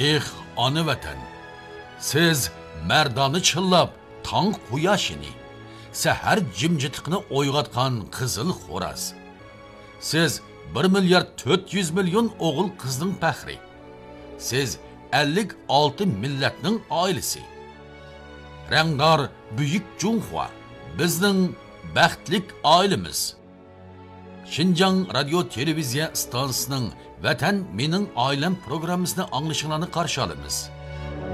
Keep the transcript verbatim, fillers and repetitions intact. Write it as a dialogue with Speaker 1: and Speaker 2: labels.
Speaker 1: Eh, ana vatan. Siz merdani chillab, tong quyoshini, sahar jimjitlikni o'yg'otgan qizil xo'raz. Siz bir milyard to'rt yuz million o'g'il qizning faxri. Siz ellik olti millatning oilasi. Rangdor buyuk Junxua bizning baxtlik oilamiz. Xinjiang radio televiziya stansiyasining Vatan mening oilam programmasini anglashinglarni qarshi olamiz.